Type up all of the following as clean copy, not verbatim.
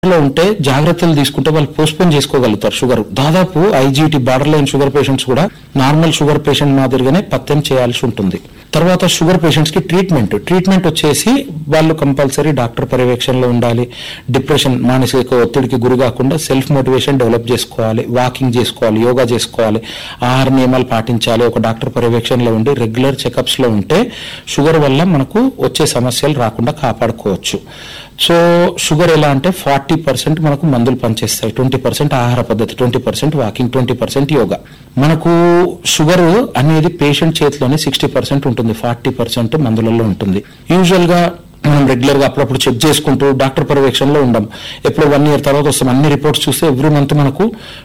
లో ఉంటే జాగ్రత్తలు తీసుకుంటే వాళ్ళు పోస్ట్పోన్ చేసుకోగలుగుతారు షుగర్. దాదాపు IGT border line sugar patients కూడా నార్మల్ షుగర్ పేషెంట్ మాదిరిగానే పత్యం చేయాల్సి ఉంటుంది. తర్వాత షుగర్ పేషెంట్స్ కి ట్రీట్మెంట్ వచ్చేసి వాళ్ళు కంపల్సరీ డాక్టర్ పర్యవేక్షణలో ఉండాలి. డిప్రెషన్, మానసిక ఒత్తిడికి గురి కాకుండా సెల్ఫ్ మోటివేషన్ డెవలప్ చేసుకోవాలి, వాకింగ్ చేసుకోవాలి, యోగా చేసుకోవాలి, ఆహార నియమాలు పాటించాలి. ఒక డాక్టర్ పర్యవేక్షణలో ఉండి రెగ్యులర్ చెకప్స్ లో ఉంటే షుగర్ వల్ల మనకు వచ్చే సమస్యలు రాకుండా కాపాడుకోవచ్చు. సో షుగర్ ఎలా అంటే 40% మనకు మందులు పనిచేస్తాయి, 20% ఆహార పద్ధతి, 20% వాకింగ్, 20% యోగా. మనకు షుగర్ అనేది పేషెంట్ చేతిలోనే 60% ఉంటుంది, 40% మందులలో ఉంటుంది. యూజువల్ గా మనం రెగ్యులర్ గా అప్పుడప్పుడు చెక్ చేసుకుంటూ డాక్టర్ పర్యవేక్షణలో ఉండం. ఎప్పుడు 1 year తర్వాత వస్తాం. అన్ని రిపోర్ట్స్ చూస్తే ఎవ్రీ మంత్ మనకు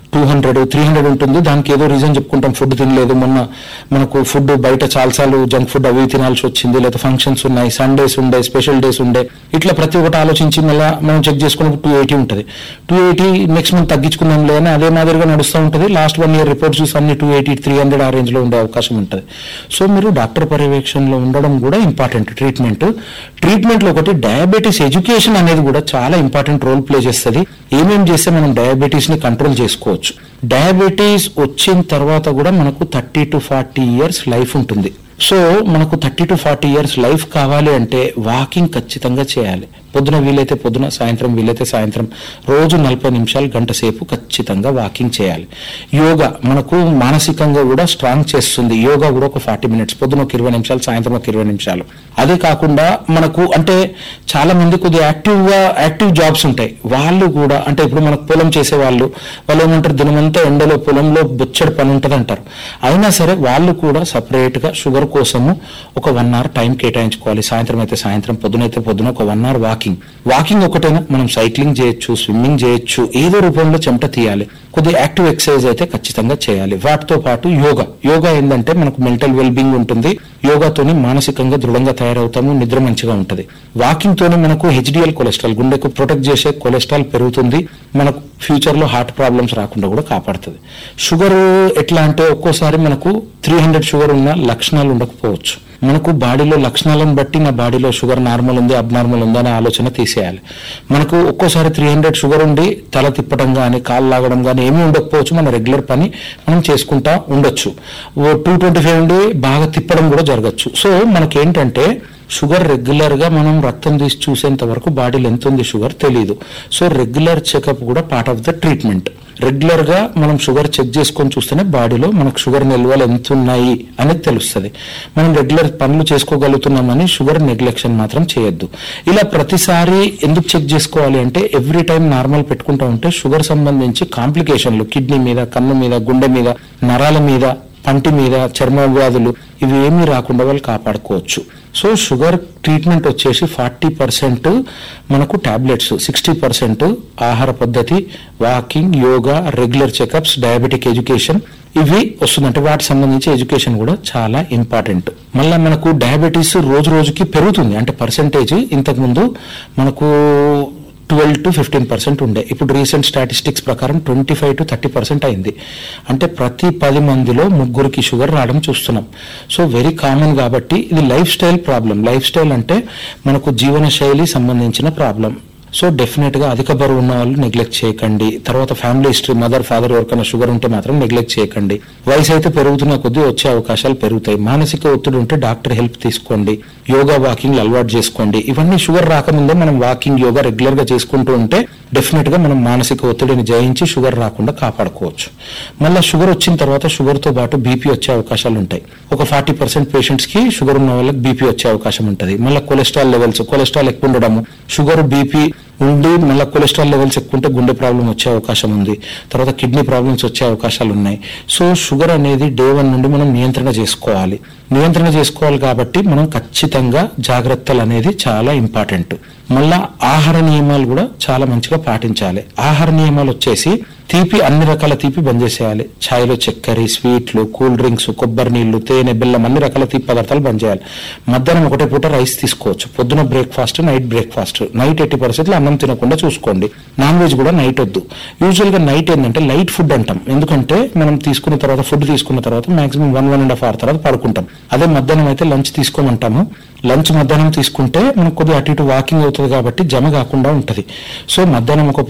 200-300 ఉంటుంది. దానికి ఏదో రీజన్ చెప్పుకుంటాం, ఫుడ్ తినలేదు, మొన్న మనకు ఫుడ్ బయట చాలాసార్లు జంక్ ఫుడ్ అవి తినాల్సి వచ్చింది, లేదా ఫంక్షన్స్ ఉన్నాయి, సండేస్ ఉండే, స్పెషల్ డేస్ ఉండే, ఇట్లా ప్రతి ఒక్కటి ఆలోచించి మళ్ళీ మనం చెక్ చేసుకున్నప్పుడు 280 ఉంటుంది. 280 నెక్స్ట్ మంత్ తగ్గించుకుందాం లేదని అదే మాదిరిగా నడుస్తూ ఉంటుంది. లాస్ట్ 1 year రిపోర్ట్ చూసి అన్ని 280-300 ఆ రేంజ్ లో ఉండే అవకాశం ఉంటుంది. సో మీరు డాక్టర్ పర్యవేక్షణలో ఉండడం కూడా ఇంపార్టెంట్. ట్రీట్మెంట్ లో ఒకటి డయాబెటీస్ ఎడ్యుకేషన్ అనేది కూడా చాలా ఇంపార్టెంట్ రోల్ ప్లే చేస్తుంది. ఏమేం చేస్తే మనం డయాబెటీస్ ని కంట్రోల్ చేసుకోవచ్చు. డయాబెటీస్ వచ్చిన తర్వాత కూడా మనకు 30 to 40 years లైఫ్ ఉంటుంది. సో మనకు 30 to 40 years లైఫ్ కావాలి అంటే వాకింగ్ ఖచ్చితంగా చేయాలి. పొద్దున వీలైతే పొద్దున, సాయంత్రం వీలైతే సాయంత్రం, రోజు 40 నిమిషాలు, గంట సేపు ఖచ్చితంగా వాకింగ్ చేయాలి. యోగా మనకు మానసికంగా కూడా స్ట్రాంగ్ చేస్తుంది. యోగా కూడా ఒక 40 minutes, పొద్దున ఒక 20 నిమిషాలు, సాయంత్రం ఒక 20 నిమిషాలు. అదే కాకుండా మనకు అంటే చాలా మంది కొద్దిగా యాక్టివ్ జాబ్స్ ఉంటాయి. వాళ్ళు కూడా అంటే ఇప్పుడు మనకు పొలం చేసే వాళ్ళు ఏమంటారు, దినమంతా ఎండలో పొలంలో బొచ్చడి పని ఉంటుంది అంటారు. అయినా సరే వాళ్ళు కూడా సపరేట్ గా షుగర్ కోసము ఒక 1 hour టైం కేటాయించుకోవాలి. సాయంత్రం అయితే సాయంత్రం, పొద్దున అయితే పొద్దున ఒక 1 hour వాకింగ్ ఒకటేనా, మనం సైక్లింగ్ చేయొచ్చు, స్విమ్మింగ్ చేయొచ్చు, ఏదో రూపంలో చెమట తీయాలి. కొద్దిగా యాక్టివ్ ఎక్సర్సైజ్ అయితే ఖచ్చితంగా చేయాలి. వాటితో పాటు యోగా ఏంటంటే మనకు మెంటల్ వెల్బీయింగ్ ఉంటుంది. యోగాతోని మానసికంగా దృఢంగా తయారవుతాము, నిద్ర మంచిగా ఉంటుంది. వాకింగ్ తోనే మనకు హెచ్డిఎల్ కొలెస్ట్రాల్, గుండెకు ప్రొటెక్ట్ చేసే కొలెస్ట్రాల్ పెరుగుతుంది. మనకు ఫ్యూచర్ లో హార్ట్ ప్రాబ్లమ్స్ రాకుండా కూడా కాపాడుతుంది. షుగర్ ఎట్లా అంటే ఒక్కోసారి మనకు 300 షుగర్ ఉన్న లక్షణాలు ఉండకపోవచ్చు. మనకు బాడీలో లక్షణాలను బట్టి నా బాడీలో షుగర్ నార్మల్ ఉంది, అబ్నార్మల్ ఉంది అనే ఆలోచన తీసేయాలి. మనకు ఒక్కోసారి 300 షుగర్ ఉండి తల తిప్పడం కానీ, కాళ్ళు లాగడం కానీ ఏమీ ఉండకపోవచ్చు. మన రెగ్యులర్ పని మనం చేసుకుంటా ఉండొచ్చు. 225 ఉండి బాగా తిప్పడం కూడా జరగచ్చు. సో మనకేంటంటే షుగర్ రెగ్యులర్ గా మనం రక్తం తీసి చూసేంత వరకు బాడీలో ఎంత ఉంది షుగర్ తెలియదు. సో రెగ్యులర్ చెకప్ కూడా part of the treatment. Regular గా మనం షుగర్ చెక్ చేసుకొని చూస్తేనే బాడీలో మనకు షుగర్ నిల్వలు ఎంత ఉన్నాయి అనేది తెలుస్తుంది. మనం రెగ్యులర్ పనులు చేసుకోగలుగుతున్నామని షుగర్ నెగ్లెక్షన్ మాత్రం చేయొద్దు. ఇలా ప్రతిసారి ఎందుకు చెక్ చేసుకోవాలి అంటే ఎవ్రీ టైం నార్మల్ పెట్టుకుంటా ఉంటే షుగర్ సంబంధించి కాంప్లికేషన్లు కిడ్నీ మీద, కన్ను మీద, గుండె మీద, నరాల మీద, పంటి మీద, చర్మ వ్యాధులు ఇవి ఏమీ రాకుండా వాళ్ళు కాపాడుకోవచ్చు. సో షుగర్ ట్రీట్మెంట్ వచ్చేసి 40% మనకు టాబ్లెట్స్, 60% ఆహార పద్ధతి, walking, yoga, regular checkups, diabetic education ఇవి వస్తుందంటే వాటికి సంబంధించి ఎడ్యుకేషన్ కూడా చాలా ఇంపార్టెంట్. మళ్ళీ మనకు డయాబెటీస్ రోజు రోజుకి పెరుగుతుంది. అంటే పర్సెంటేజ్ ఇంతకు ముందు మనకు 12 to 15% ఉండే, ఇప్పుడు రీసెంట్ స్టాటిస్టిక్స్ ప్రకారం 25 to 30% అయింది. అంటే ప్రతి 10 మందిలో 3 షుగర్ రావడం చూస్తున్నాం. సో వెరీ కామన్ కాబట్టి ఇది life style problem. Life style అంటే మనకు జీవన శైలి సంబంధించిన ప్రాబ్లం. సో డెఫినెట్ గా అధిక బరువు ఉన్న వాళ్ళు నెగ్లెక్ట్ చేయకండి. తర్వాత ఫ్యామిలీ హిస్టరీ, మదర్ ఫాదర్ ఎవరికైనా షుగర్ ఉంటే మాత్రం నెగ్లెక్ట్ చేయకండి. వయసు అయితే పెరుగుతున్న కొద్దీ వచ్చే అవకాశాలు పెరుగుతాయి. మానసిక ఒత్తిడి ఉంటే డాక్టర్ హెల్ప్ తీసుకోండి. యోగా, వాకింగ్ అలవాటు చేసుకోండి. ఇవన్నీ షుగర్ రాకముందే మనం వాకింగ్, యోగా రెగ్యులర్ గా చేసుకుంటూ ఉంటే డెఫినెట్ గా మనం మానసిక ఒత్తిడిని జయించి షుగర్ రాకుండా కాపాడుకోవచ్చు. మళ్ళీ షుగర్ వచ్చిన తర్వాత షుగర్ తో పాటు బీపీ వచ్చే అవకాశాలు ఉంటాయి. ఒక 40% పేషెంట్స్ కి షుగర్ ఉన్న వాళ్ళకి బీపీ వచ్చే అవకాశం ఉంటుంది. మళ్ళీ కొలెస్ట్రాల్ ఎక్కువ ఉండడము, షుగర్, బీపీ ఉండి మళ్ళీ కొలెస్ట్రాల్ లెవెల్స్ ఎక్కువ ఉంటే గుండె ప్రాబ్లం వచ్చే అవకాశం ఉంది. తర్వాత కిడ్నీ ప్రాబ్లమ్స్ వచ్చే అవకాశాలు ఉన్నాయి. సో షుగర్ అనేది డే 1 నుండి మనం నియంత్రణ చేసుకోవాలి కాబట్టి మనం ఖచ్చితంగా జాగ్రత్తలు అనేది చాలా ఇంపార్టెంట్. మళ్ళా ఆహార నియమాలు కూడా చాలా మంచిగా పాటించాలి. ఆహార నియమాలు వచ్చేసి తీపి, అన్ని రకాల తీపి బంద్ చేసేయాలి. ఛాయ్లో చక్కెర, స్వీట్లు, కూల్ డ్రింక్స్, కొబ్బరి నీళ్లు, తేనె, బెల్లం అన్ని రకాల తీపి పదార్థాలు బంద్ చేయాలి. మధ్యాహ్నం ఒకటే పూట రైస్ తీసుకోవచ్చు. పొద్దున బ్రేక్ఫాస్ట్, నైట్ బ్రేక్ఫాస్ట్. నైట్ 80% అన్నం తినకుండా చూసుకోండి. నాన్ వెజ్ కూడా నైట్ వద్దు. యూజువల్ గా నైట్ ఏంటంటే లైట్ ఫుడ్ అంటాం. ఎందుకంటే మనం ఫుడ్ తీసుకున్న తర్వాత మాక్సిమం 1.5 hour తర్వాత పడుకుంటాం. అదే మధ్యాహ్నం అయితే లంచ్ తీసుకోమంటాము. లంచ్ మధ్యాహ్నం తీసుకుంటే మనకు కొద్దిగా అటు ఇటు వాకింగ్ అవుతుంది కాబట్టి జమ కాకుండా ఉంటది. సో మధ్యాహ్నం ఒక